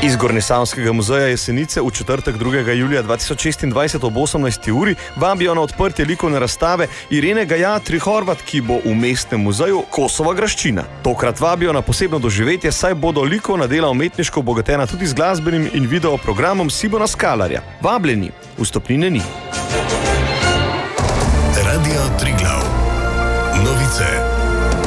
Iz Gornjesavskega muzeja Jesenice v četrtek 2. julija 2026 ob 18. uri vabijo na odprtje likovne razstave Irene Gajatri Horvat, ki bo v mestnem muzeju Kosova graščina. Tokrat vabijo na posebno doživetje, saj bodo likovna dela umetniško obogatena tudi z glasbenim in video programom Simona Skalarja. Vabljeni, vstopnine ni. Radio Triglav. Novice.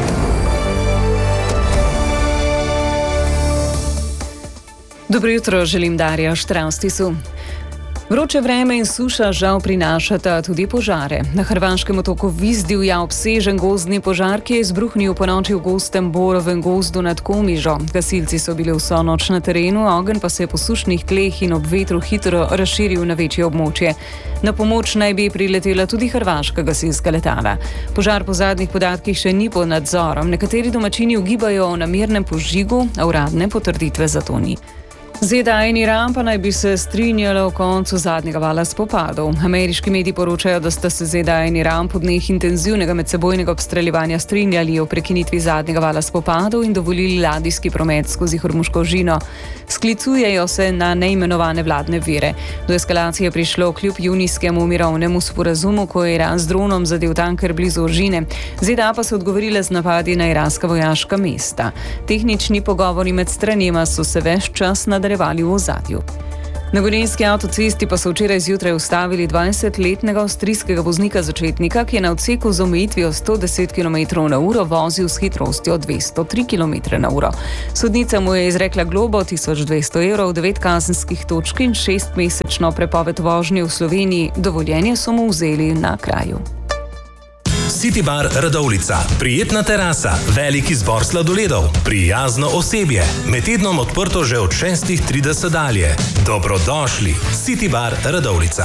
Dobro jutro, želim Darja Štravstisu. Vroče vreme in suša žal prinašata tudi požare. Na hrvaškem otoku Vis divja obsežen gozdni požar, ki je izbruhnil ponoči v gostem borovem gozdu nad Komižo. Gasilci so bili vso noč na terenu, ogenj pa se je po sušnih tleh in ob vetru hitro razširil na večje območje. Na pomoč naj bi priletela tudi hrvaška gasilska letala. Požar po zadnjih podatkih še ni pod nadzorom. Nekateri domačini ugibajo o namernem požigu, a uradne potrditve za to ni. ZDA in Iran pa naj bi se strinjali o koncu zadnjega vala spopadov. Ameriški mediji poročajo, da sta se ZDA in Iran po dneh intenzivnega medsebojnega obstreljevanja strinjali o prekinitvi zadnjega vala spopadov in dovolili ladijski promet skozi Hormuško žino. Sklicujejo se na neimenovane vladne vire. Do eskalacije je prišlo kljub junijskemu mirovnemu sporazumu, ko je Iran z dronom zadel tanker blizu ožine. ZDA pa so odgovorile z napadi na iranska vojaška mesta. Tehnični pogovori med stranima so se ves čas nadaljevali v ozadju. Na Gorenjski avtocesti pa so včeraj zjutraj ustavili 20-letnega avstrijskega voznika začetnika, ki je na odseku z omejitvijo 110 km/h vozil s hitrostjo 203 km/h. Sodnica mu je izrekla globo 1200 evrov, 9 kazenskih točk in 6-mesečno prepoved vožnje v Sloveniji. Dovoljenje so mu vzeli na kraju. City Bar Radovljica. Prijetna terasa, velik izbor sladoledov, prijazno osebje. Med tednom odprto že od 6:30 dalje. Dobrodošli. City Bar Radovljica.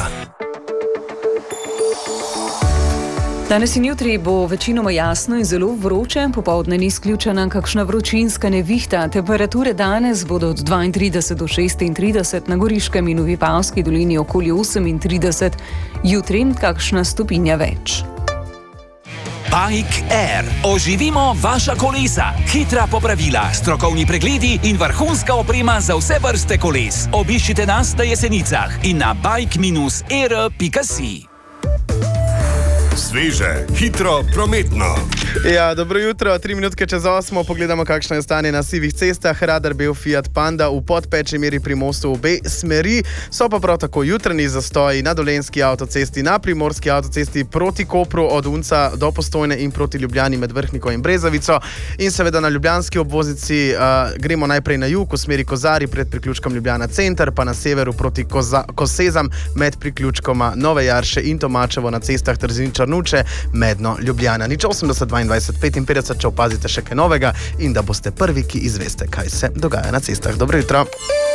Danes in jutri bo večinoma jasno in zelo vroče, popoldne ni izključena kakšna vročinska nevihta. Temperature danes bodo od 32 do 36, na Goriškem in v Vipavski dolini okoli 38, jutri kakšna stopinja več. Bike Air. Oživimo vaša kolesa. Hitra popravila, strokovni pregledi in vrhunska oprema za vse vrste koles. Obiščite nas na Jesenicah in na bike-air.si. Sveže, hitro, prometno. Ja, dobro jutro, 3 minutke čez 8, pogledamo kakšno je stanje na sivih cestah. Radar bel Fiat Panda v podpeči meri pri mostu v obe smeri. So pa prav tako jutranji zastoji na Dolenjski avtocesti, na Primorski avtocesti proti Kopru od Unca do Postojne in proti Ljubljani med Vrhniko in Brezovico. In seveda na ljubljanski obvoznici gremo najprej na jug v smeri Kozari pred priključkom Ljubljana center, pa na severu proti Kosezam med priključkoma Nove Jarše in Tomačevo na cestah Trzin-Črnuče, Medno, Ljubljana. Nič 80 22 55, če opazite še kaj novega in da boste prvi, ki izveste, kaj se dogaja na cestah. Dobro jutro.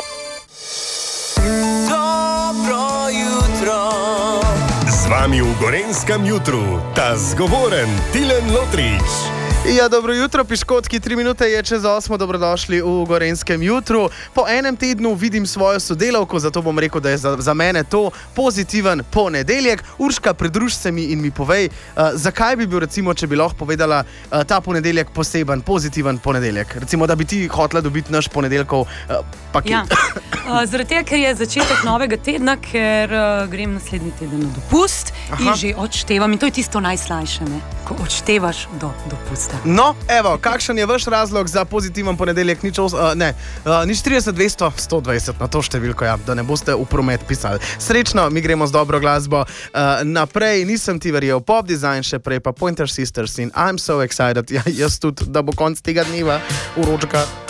Dobro jutro. Z vami v Gorenjskem jutru ta zgovoren Tilen Lotrič. Ja, dobro jutro, piškotki, 3 minute je čez 8, dobrodošli v Gorenjskem jutru. Po enem tednu vidim svojo sodelavko, zato bom rekel, da je za mene to pozitiven ponedeljek. Urška, pridruž se mi in mi povej, zakaj bi bil, recimo, če bi lahko povedala, ta ponedeljek poseben, pozitiven ponedeljek. Recimo, da bi ti hotela dobiti naš ponedeljkov paket. Ja. Zaradi tega, ker je začetek novega tedna, ker grem naslednji teden na dopust. In že odštevam. In to je tisto najslajše, ne? Ko odštevaš do dopusta. No, evo, kakšen je vaš razlog za pozitiven ponedeljek? Nič 30, 200, 120 na to številko, ja, da ne boste v promet pisali. Srečno, mi gremo z dobro glasbo naprej. Nisem ti verjel, Pop Design še prej, pa Pointer Sisters in I'm So Excited. Ja, jaz tudi, da bo konc tega dneva, uročka.